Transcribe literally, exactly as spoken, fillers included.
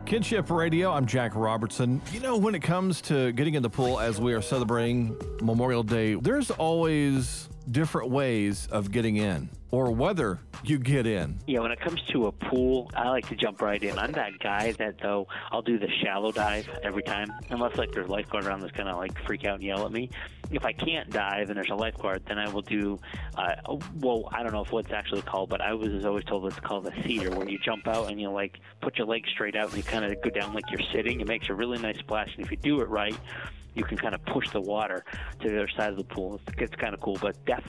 Kinship Radio, I'm Jack Robertson. You know, when it comes to getting in the pool as we are celebrating Memorial Day, there's always different ways of getting in or whether you get in. Yeah, when it comes to a pool, I like to jump right in. I'm that guy that, though, I'll do the shallow dive every time, unless, like, there's a lifeguard around that's going to, like, freak out and yell at me. If I can't dive and there's a lifeguard, then I will do, uh, well, I don't know if what's actually called, but I was always told it's called a cedar, where you jump out and you, like, put your legs straight out and you kind of go down like you're sitting. It makes a really nice splash, and if you do it right, you can kind of push the water to the other side of the pool. It's, it's kind of cool, but def,